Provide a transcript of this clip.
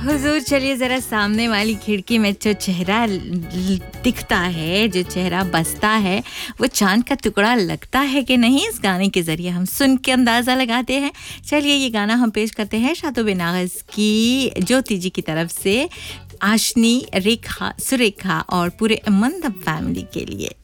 हुजूर चलिए ज़रा सामने वाली खिड़की में जो चेहरा दिखता है, जो चेहरा बसता है, वो चाँद का टुकड़ा लगता है कि नहीं, इस गाने के ज़रिए हम सुन के अंदाज़ा लगाते हैं। चलिए ये गाना हम पेश करते हैं शादो बेनागज़ की ज्योति जी की तरफ से आशनी, रेखा, सुरेखा और पूरे मंदब फैमिली के लिए।